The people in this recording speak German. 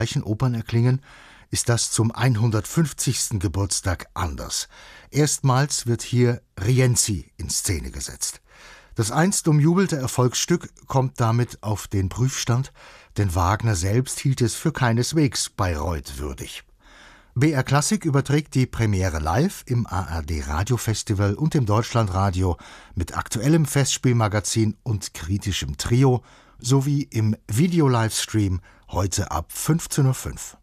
Opern erklingen, ist das zum 150. Geburtstag anders. Erstmals wird hier Rienzi in Szene gesetzt. Das einst umjubelte Erfolgsstück kommt damit auf den Prüfstand, denn Wagner selbst hielt es für keineswegs Bayreuth würdig. BR Klassik überträgt die Premiere live im ARD Radiofestival und im Deutschlandradio mit aktuellem Festspielmagazin und kritischem Trio sowie im Video-Livestream heute ab 15:05 Uhr.